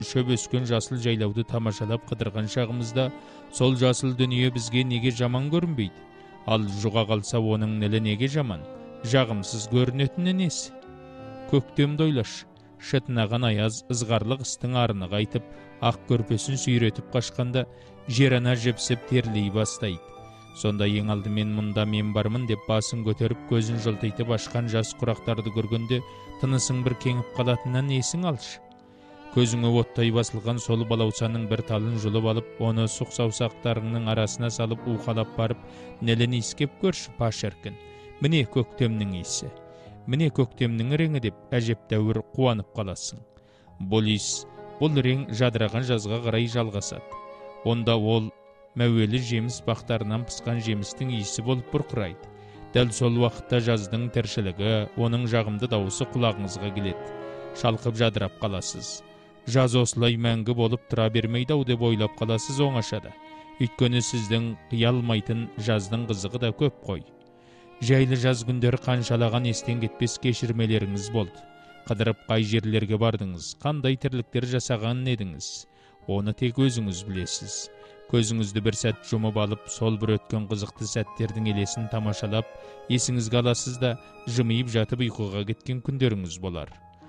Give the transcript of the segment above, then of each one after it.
шөп өскен жасыл жайлауды тамашалап қыдырған шағымызда сол жасыл дүние бізге неге жаман көрінбейді? Ал жұға қалса оның нілі неге жаман, жағымсыз көрінетіні несі? Көктемді ойлашы, шытынаған аяз ызғарлы қыстың арыны қайтып, ақ көрпесін сүйретіп қашқанда жер ана жіпсіп терлей бастайды. Сонда ең алдымен мұнда мен бармын деп басын көтеріп көзін жылтитып ашқан жас құрақтарды көргенде тынысың бір кеңіп қалатыннан несің алшы? Көзіңе оттай басылған сол балаусаның бір талын жұлып алып, оны сұқ саусақтарыңның арасына салып уқалап барып, нелін иіскеп көрші паш еркін. Міне көктемнің иісі, міне көктемнің реңі деп әжептәуір қуанып қаласың. Бұл иіс, бұл рең жадыраған жазға қарай жалғасады. Онда ол мәуелі жеміс бақтарынан пысқан жемістің иісі болып бұрқырайды. Дәл сол уақытта жаздың тіршілігі, оның жағымды дауысы құлағыңызға келеді. Шалқып жадырап қаласыз. Жаз осылай мәңгі болып тұра бермейді-ау деп ойлап қаласыз оңашада. Өйткені сіздің қиялмайтын жаздың қызығы да көп қой. Жайлы жаз күндері қаншалаған естен кетпес кешірмелеріңіз болды. Қыдырып қай жерлерге бардыңыз, қандай тірліктер жасаған едіңіз? Оны тек өзіңіз білесіз. Көзіңізді бір сәт жұмып алып, сол бір өткен қызықты сәттердің елесін тамашалап, есіңізге аласыз да жымиып жатып ұйқыға кеткен күндеріңіз болар.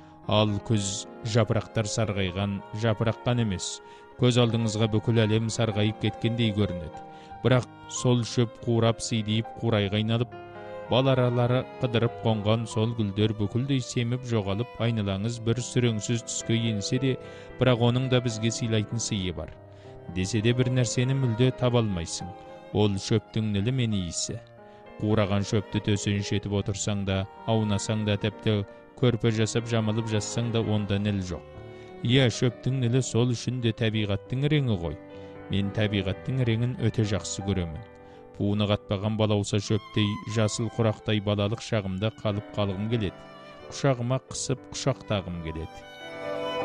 Ал күз жапырақтар сарғайған, жапыраққан емес, көз алдыңызға бүкіл әлем сарғайып кеткендей көрінеді. Бірақ сол шөп қурап сидиіп қурайға айналып, бал аралары қыдырып қонған сол гүлдер бүкілдей семіп жоғалып, айналаңыз бір сүреңсіз түске енсе де, бірақ оның да бізге сыйлайтын сыйы бар. Десе де бір нәрсені мүлде таба алмайсың. Ол шөптің нілі мен иісі. Қураған шөпті төсен шетіп отырсаң да, аунасаң да, тіпті көрпе жасап жамылып жатсаң да онда ніл жоқ. Иә, шөптің нілі сол үшін де табиғаттың реңі ғой. Мен табиғаттың реңін өте жақсы көремін. Буыны қатпаған балауса шөптей, жасыл құрақтай балалық шағымда қалып қалғым келеді. Құшағыма қысып құшақтағым келеді.